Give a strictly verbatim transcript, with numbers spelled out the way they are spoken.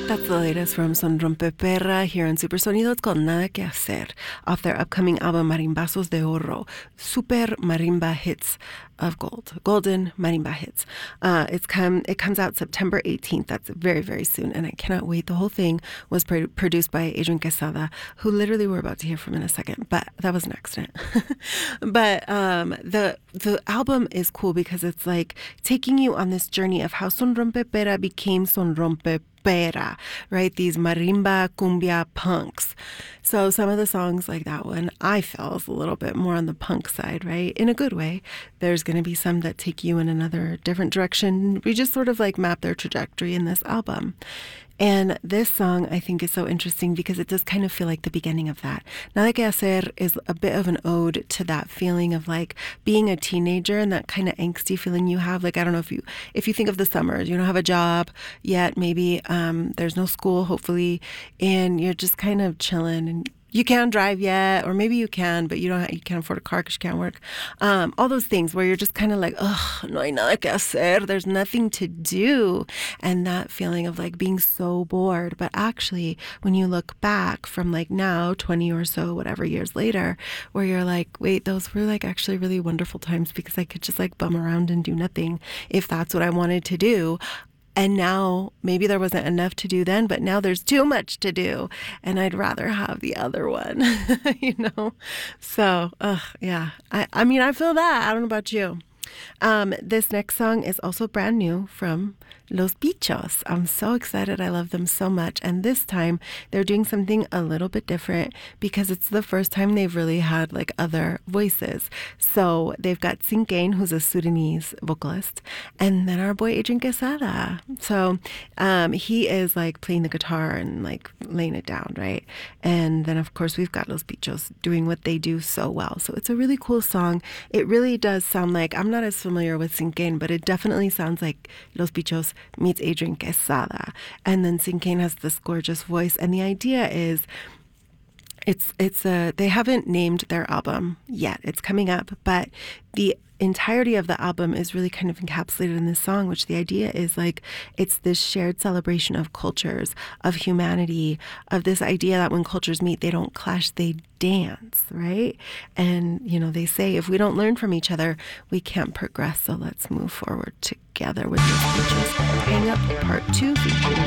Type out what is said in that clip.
That's the latest from Son Rompe Perra here on Supersonido. It's called Nada Que Hacer off their upcoming album Marimbazos de Oro, Super Marimba Hits of Gold, Golden Marimba Hits. Uh, it's come, it comes out September eighteenth. That's very, very soon, and I cannot wait. The whole thing was pr- produced by Adrian Quesada, who literally we're about to hear from in a second, but that was an accident. But um, the the album is cool because it's like taking you on this journey of how Son Rompe Perra became Son Rompe Pera, right? These marimba, cumbia punks. So some of the songs like that one, I feel is a little bit more on the punk side, right? In a good way. There's going to be some that take you in another different direction. We just sort of like map their trajectory in this album. And this song, I think, is so interesting because it does kind of feel like the beginning of that. Nada Que Hacer is a bit of an ode to that feeling of like being a teenager and that kind of angsty feeling you have. Like, I don't know if you if you think of the summers, you don't have a job yet, maybe um, there's no school, hopefully, and you're just kind of chilling and you can't drive yet, or maybe you can, but you don't. You can't afford a car because you can't work. Um, all those things where you're just kind of like, oh, no hay nada que hacer. There's nothing to do, and that feeling of like being so bored. But actually, when you look back from like now, twenty or so, whatever years later, where you're like, wait, those were like actually really wonderful times because I could just like bum around and do nothing if that's what I wanted to do. And now maybe there wasn't enough to do then, but now there's too much to do. And I'd rather have the other one, you know? So, ugh, yeah. I, I mean, I feel that. I don't know about you. Um, this next song is also brand new from Los Bichos. I'm so excited. I love them so much. And this time they're doing something a little bit different because it's the first time they've really had like other voices. So they've got Cinquain, who's a Sudanese vocalist, and then our boy Adrian Quesada. So um, he is like playing the guitar and like laying it down, right? And then of course we've got Los Bichos doing what they do so well. So it's a really cool song. It really does sound like, I'm not as familiar with Cinquain, but it definitely sounds like Los Bichos meets Adrian Quesada. And then Cinquain has this gorgeous voice. And the idea is it's it's a they haven't named their album yet. It's coming up, but the entirety of the album is really kind of encapsulated in this song, which the idea is like it's this shared celebration of cultures, of humanity, of this idea that when cultures meet, they don't clash, they dance, right? And, you know, they say if we don't learn from each other, we can't progress. So let's move forward together with this. Hang Up Part two featuring